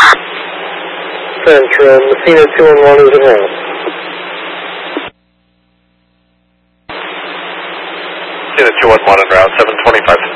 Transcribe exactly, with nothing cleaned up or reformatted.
Central, Messina two one one is in route. Messina two one one en route, seven twenty-five